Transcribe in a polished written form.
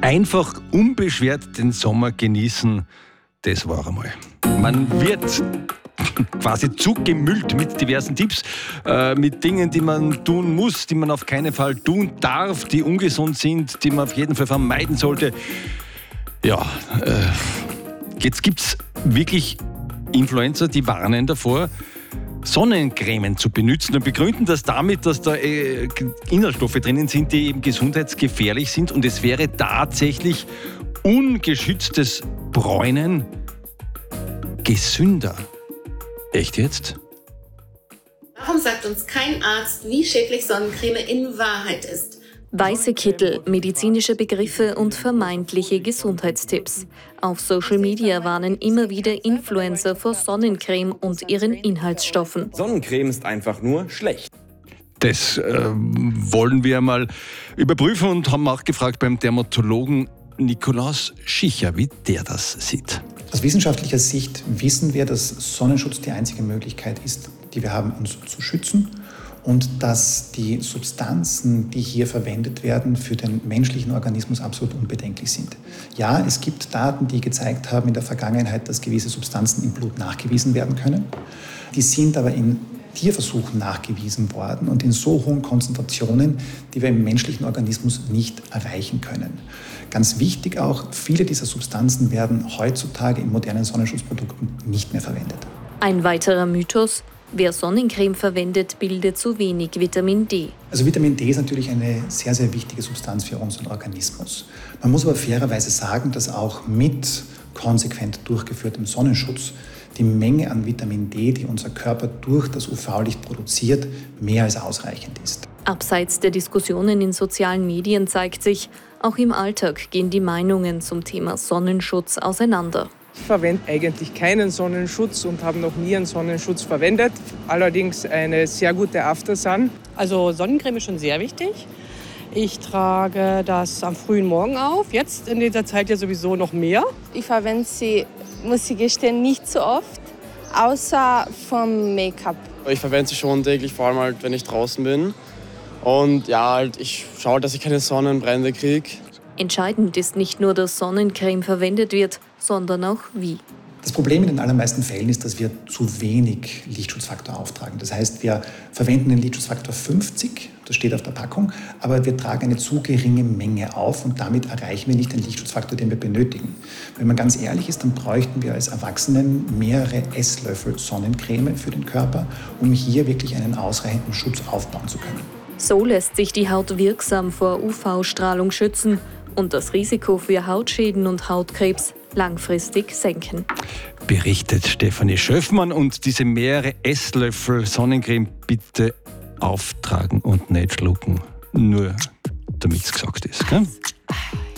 Einfach unbeschwert den Sommer genießen, das war einmal. Man wird quasi zugemüllt mit diversen Tipps, mit Dingen, die man tun muss, die man auf keinen Fall tun darf, die ungesund sind, die man auf jeden Fall vermeiden sollte. Ja, jetzt gibt es wirklich Influencer, die warnen davor, Sonnencremen zu benutzen und begründen das damit, dass da Inhaltsstoffe drinnen sind, die eben gesundheitsgefährlich sind, und es wäre tatsächlich ungeschütztes Bräunen gesünder. Echt jetzt? Warum sagt uns kein Arzt, wie schädlich Sonnencreme in Wahrheit ist? Weiße Kittel, medizinische Begriffe und vermeintliche Gesundheitstipps. Auf Social Media warnen immer wieder Influencer vor Sonnencreme und ihren Inhaltsstoffen. Sonnencreme ist einfach nur schlecht. Das wollen wir mal überprüfen und haben auch gefragt beim Dermatologen Nikolaus Schicher, wie der das sieht. Aus wissenschaftlicher Sicht wissen wir, dass Sonnenschutz die einzige Möglichkeit ist, die wir haben, uns zu schützen, und dass die Substanzen, die hier verwendet werden, für den menschlichen Organismus absolut unbedenklich sind. Ja, es gibt Daten, die gezeigt haben in der Vergangenheit, dass gewisse Substanzen im Blut nachgewiesen werden können. Die sind aber in Tierversuchen nachgewiesen worden und in so hohen Konzentrationen, die wir im menschlichen Organismus nicht erreichen können. Ganz wichtig auch, viele dieser Substanzen werden heutzutage in modernen Sonnenschutzprodukten nicht mehr verwendet. Ein weiterer Mythos: Wer Sonnencreme verwendet, bildet zu wenig Vitamin D. Also Vitamin D ist natürlich eine sehr, sehr wichtige Substanz für unseren Organismus. Man muss aber fairerweise sagen, dass auch mit konsequent durchgeführtem Sonnenschutz die Menge an Vitamin D, die unser Körper durch das UV-Licht produziert, mehr als ausreichend ist. Abseits der Diskussionen in sozialen Medien zeigt sich, auch im Alltag gehen die Meinungen zum Thema Sonnenschutz auseinander. Ich verwende eigentlich keinen Sonnenschutz und habe noch nie einen Sonnenschutz verwendet. Allerdings eine sehr gute Aftersun. Also Sonnencreme ist schon sehr wichtig. Ich trage das am frühen Morgen auf. Jetzt in dieser Zeit ja sowieso noch mehr. Ich verwende sie, muss ich gestehen, nicht so oft, außer vom Make-up. Ich verwende sie schon täglich, vor allem halt, wenn ich draußen bin. Und ja, halt, ich schaue, dass ich keine Sonnenbrände kriege. Entscheidend ist nicht nur, dass Sonnencreme verwendet wird, sondern auch wie. Das Problem in den allermeisten Fällen ist, dass wir zu wenig Lichtschutzfaktor auftragen. Das heißt, wir verwenden den Lichtschutzfaktor 50, das steht auf der Packung, aber wir tragen eine zu geringe Menge auf und damit erreichen wir nicht den Lichtschutzfaktor, den wir benötigen. Wenn man ganz ehrlich ist, dann bräuchten wir als Erwachsenen mehrere Esslöffel Sonnencreme für den Körper, um hier wirklich einen ausreichenden Schutz aufbauen zu können. So lässt sich die Haut wirksam vor UV-Strahlung schützen und das Risiko für Hautschäden und Hautkrebs langfristig senken. Berichtet Stefanie Schöffmann, und diese mehrere Esslöffel Sonnencreme bitte auftragen und nicht schlucken. Nur damit es gesagt ist. Gell?